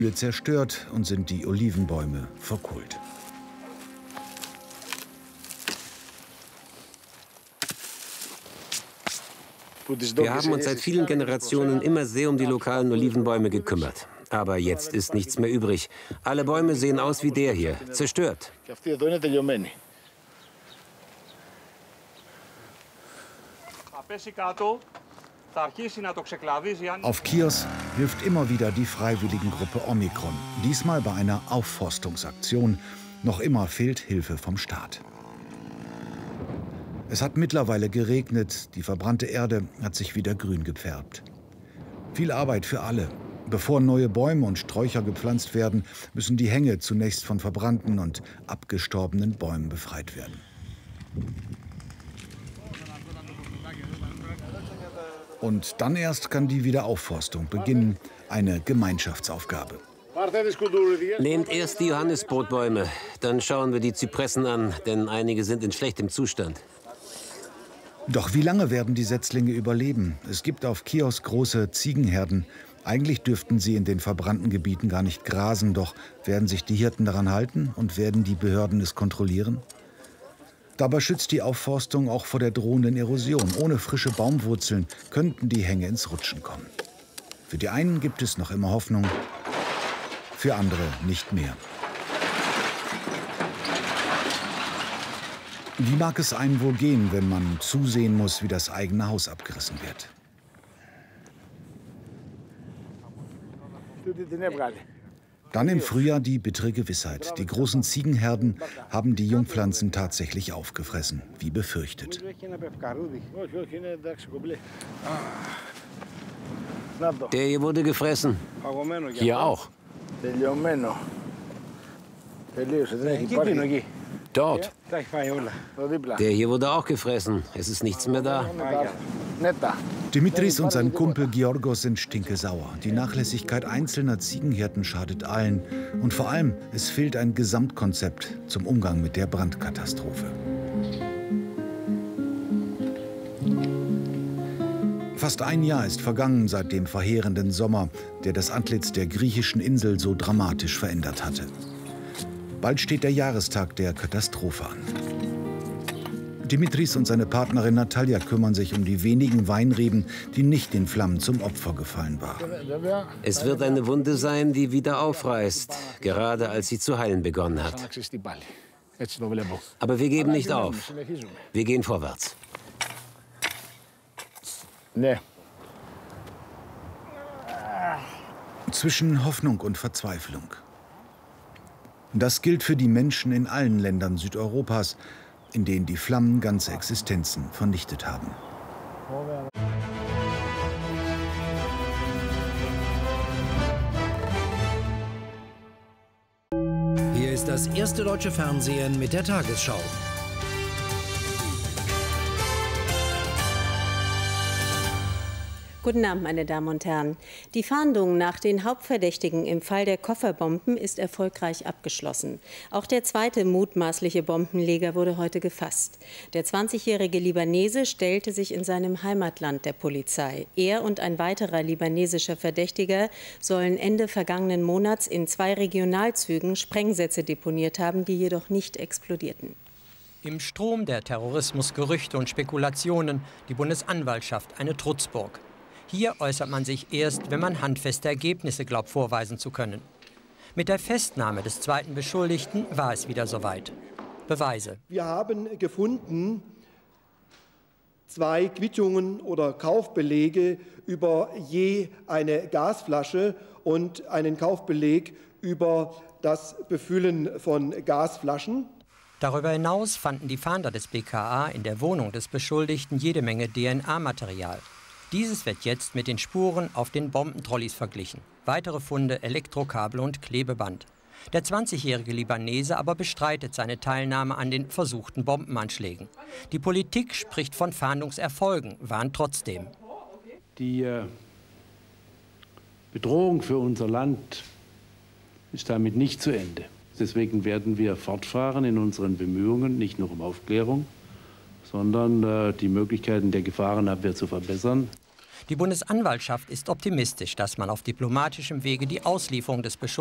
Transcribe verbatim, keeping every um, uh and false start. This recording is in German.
zerstört und sind die Olivenbäume verkohlt. Wir haben uns seit vielen Generationen immer sehr um die lokalen Olivenbäume gekümmert. Aber jetzt ist nichts mehr übrig. Alle Bäume sehen aus wie der hier, zerstört. Auf Chios hilft immer wieder die Freiwilligengruppe Omikron. Diesmal bei einer Aufforstungsaktion. Noch immer fehlt Hilfe vom Staat. Es hat mittlerweile geregnet, die verbrannte Erde hat sich wieder grün gefärbt. Viel Arbeit für alle. Bevor neue Bäume und Sträucher gepflanzt werden, müssen die Hänge zunächst von verbrannten und abgestorbenen Bäumen befreit werden. Und dann erst kann die Wiederaufforstung beginnen, eine Gemeinschaftsaufgabe. Nehmt erst die Johannisbrotbäume, dann schauen wir die Zypressen an, denn einige sind in schlechtem Zustand. Doch wie lange werden die Setzlinge überleben? Es gibt auf Chios große Ziegenherden. Eigentlich dürften sie in den verbrannten Gebieten gar nicht grasen, doch werden sich die Hirten daran halten und werden die Behörden es kontrollieren? Dabei schützt die Aufforstung auch vor der drohenden Erosion. Ohne frische Baumwurzeln könnten die Hänge ins Rutschen kommen. Für die einen gibt es noch immer Hoffnung, für andere nicht mehr. Wie mag es einem wohl gehen, wenn man zusehen muss, wie das eigene Haus abgerissen wird? Dann im Frühjahr die bittere Gewissheit. Die großen Ziegenherden haben die Jungpflanzen tatsächlich aufgefressen, wie befürchtet. Der hier wurde gefressen. Hier auch. Dort. Der hier wurde auch gefressen. Es ist nichts mehr da. Dimitris und sein Kumpel Georgos sind stinkesauer. Die Nachlässigkeit einzelner Ziegenhirten schadet allen. Und vor allem, es fehlt ein Gesamtkonzept zum Umgang mit der Brandkatastrophe. Fast ein Jahr ist vergangen seit dem verheerenden Sommer, der das Antlitz der griechischen Insel so dramatisch verändert hatte. Bald steht der Jahrestag der Katastrophe an. Dimitris und seine Partnerin Natalia kümmern sich um die wenigen Weinreben, die nicht den Flammen zum Opfer gefallen waren. Es wird eine Wunde sein, die wieder aufreißt, gerade als sie zu heilen begonnen hat. Aber wir geben nicht auf. Wir gehen vorwärts. Zwischen Hoffnung und Verzweiflung. Das gilt für die Menschen in allen Ländern Südeuropas, in denen die Flammen ganze Existenzen vernichtet haben. Hier ist das erste deutsche Fernsehen mit der Tagesschau. Guten Abend, meine Damen und Herren. Die Fahndung nach den Hauptverdächtigen im Fall der Kofferbomben ist erfolgreich abgeschlossen. Auch der zweite mutmaßliche Bombenleger wurde heute gefasst. Der zwanzigjährige Libanese stellte sich in seinem Heimatland der Polizei. Er und ein weiterer libanesischer Verdächtiger sollen Ende vergangenen Monats in zwei Regionalzügen Sprengsätze deponiert haben, die jedoch nicht explodierten. Im Strom der Terrorismusgerüchte und Spekulationen die Bundesanwaltschaft eine Trutzburg. Hier äußert man sich erst, wenn man handfeste Ergebnisse glaubt, vorweisen zu können. Mit der Festnahme des zweiten Beschuldigten war es wieder soweit. Beweise. Wir haben gefunden zwei Quittungen oder Kaufbelege über je eine Gasflasche und einen Kaufbeleg über das Befüllen von Gasflaschen. Darüber hinaus fanden die Fahnder des B K A in der Wohnung des Beschuldigten jede Menge D N A-Material. Dieses wird jetzt mit den Spuren auf den Bombentrolleys verglichen. Weitere Funde, Elektrokabel und Klebeband. Der zwanzigjährige Libanese aber bestreitet seine Teilnahme an den versuchten Bombenanschlägen. Die Politik spricht von Fahndungserfolgen, warnt trotzdem. Die äh, Bedrohung für unser Land ist damit nicht zu Ende. Deswegen werden wir fortfahren in unseren Bemühungen, nicht nur um Aufklärung, sondern äh, die Möglichkeiten der Gefahrenabwehr zu verbessern. Die Bundesanwaltschaft ist optimistisch, dass man auf diplomatischem Wege die Auslieferung des Beschuldigten